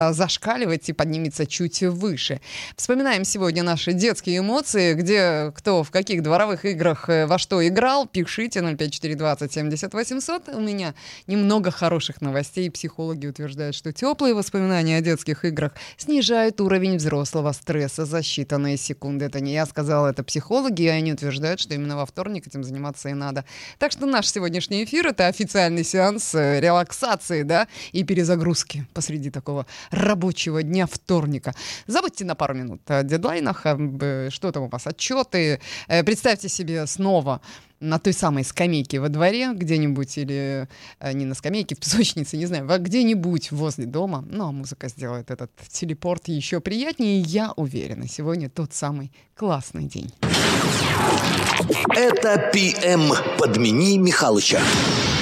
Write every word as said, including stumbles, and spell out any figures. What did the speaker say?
зашкаливать и поднимется чуть выше. Вспоминаем сегодня наши детские эмоции, где кто в каких дворовых играх во что играл. Пишите ноль пять четыре двадцать семьдесят восемьсот. У меня немного хороших новостей. Психологи утверждают, что теплые воспоминания о детских играх снижают уровень взрослого стресса за считанные секунды. Это не я сказала, это психологи, и они утверждают, что именно во вторник этим заниматься и надо. Так что наш сегодняшний эфир — это официальный сеанс релаксации, да, и перезагрузки посреди такого рабочего дня вторника. Забудьте на пару минут о дедлайнах, что там у вас, отчеты. Представьте себе снова на той самой скамейке во дворе где-нибудь, или не на скамейке, в песочнице, не знаю, где-нибудь возле дома. Ну, а музыка сделает этот телепорт еще приятнее. Я уверена, сегодня тот самый классный день. Это пи эм «Подмени Михалыча».